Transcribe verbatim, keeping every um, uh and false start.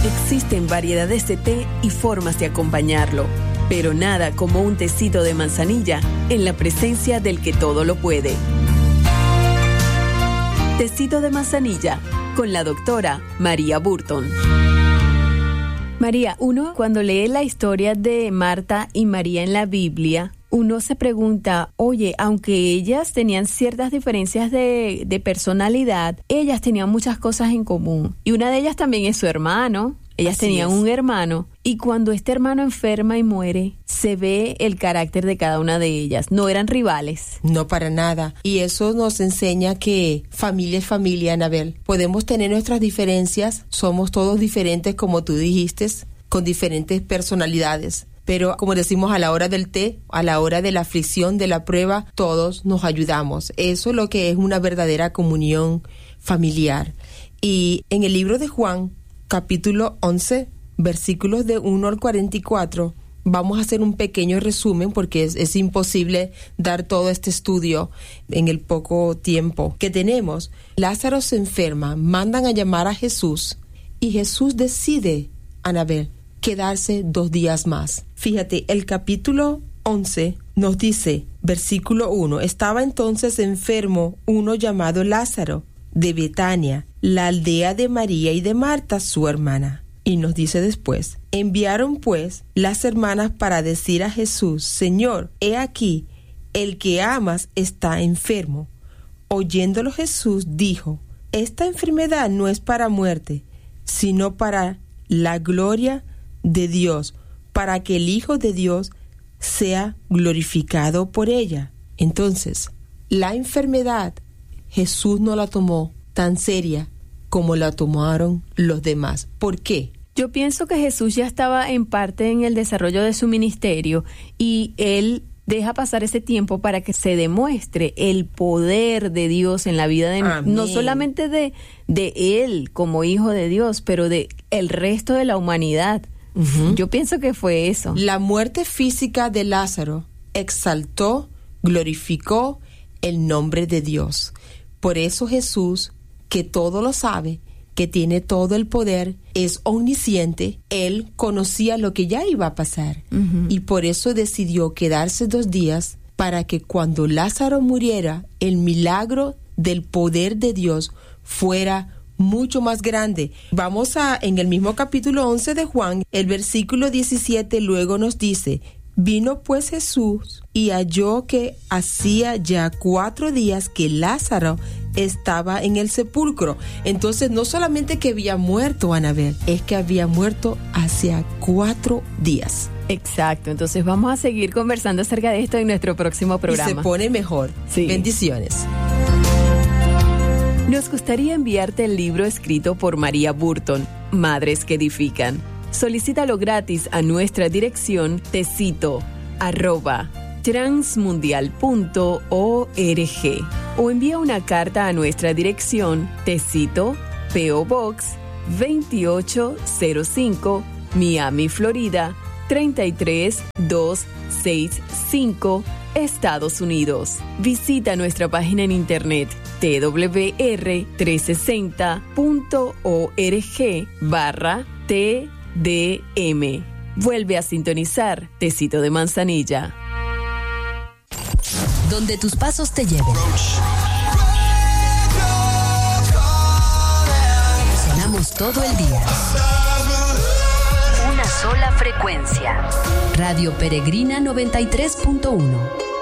Existen variedades de té y formas de acompañarlo, pero nada como un tecito de manzanilla en la presencia del que todo lo puede. Tecito de manzanilla con la doctora María Burton. María, uno cuando lee la historia de Marta y María en la Biblia, uno se pregunta, oye, aunque ellas tenían ciertas diferencias de, de personalidad, ellas tenían muchas cosas en común. Y una de ellas también es su hermano. Ellas Así tenían es. un hermano. Y cuando este hermano enferma y muere, se ve el carácter de cada una de ellas. No eran rivales. No, para nada. Y eso nos enseña que familia es familia, Anabel. Podemos tener nuestras diferencias. Somos todos diferentes, como tú dijiste, con diferentes personalidades. Pero como decimos, a la hora del té, a la hora de la aflicción, de la prueba, todos nos ayudamos. Eso es lo que es una verdadera comunión familiar. Y en el libro de Juan, capítulo once, versículos de uno al cuarenta y cuatro, vamos a hacer un pequeño resumen porque es, es imposible dar todo este estudio en el poco tiempo que tenemos. Lázaro se enferma, mandan a llamar a Jesús y Jesús decide, Anabel, quedarse dos días más. Fíjate, el capítulo once nos dice, versículo uno, estaba entonces enfermo uno llamado Lázaro, de Betania, la aldea de María y de Marta, su hermana. Y nos dice después, enviaron pues las hermanas para decir a Jesús, Señor, he aquí, el que amas está enfermo. Oyéndolo Jesús dijo, esta enfermedad no es para muerte, sino para la gloria de Dios, para que el Hijo de Dios sea glorificado por ella. Entonces, la enfermedad Jesús no la tomó tan seria como la tomaron los demás. ¿Por qué? Yo pienso que Jesús ya estaba en parte en el desarrollo de su ministerio y él deja pasar ese tiempo para que se demuestre el poder de Dios en la vida de Amén. No solamente de, de él como hijo de Dios, pero de el resto de la humanidad. Uh-huh. Yo pienso que fue eso. La muerte física de Lázaro exaltó, glorificó el nombre de Dios. Por eso Jesús, que todo lo sabe, que tiene todo el poder, es omnisciente, él conocía lo que ya iba a pasar. Uh-huh. Y por eso decidió quedarse dos días para que cuando Lázaro muriera, el milagro del poder de Dios fuera mucho más grande. Vamos a, en el mismo capítulo once de Juan, el versículo diecisiete luego nos dice, vino pues Jesús y halló que hacía ya cuatro días que Lázaro estaba en el sepulcro. Entonces no solamente que había muerto, Anabel, es que había muerto hacía cuatro días. Exacto, entonces vamos a seguir conversando acerca de esto en nuestro próximo programa. Y se pone mejor. Sí. Bendiciones. Nos gustaría enviarte el libro escrito por María Burton, Madres que Edifican. Solicítalo gratis a nuestra dirección tecito arroba transmundial punto org o envía una carta a nuestra dirección Tecito, P O Box veintiocho cero cinco, Miami, Florida treinta y tres mil doscientos sesenta y cinco, Estados Unidos. Visita nuestra página en internet t w r trescientos sesenta punto org barra t D M. Vuelve a sintonizar Tecito de Manzanilla. Donde tus pasos te lleven. Sonamos todo el día. Una sola frecuencia. Radio Peregrina noventa y tres punto uno.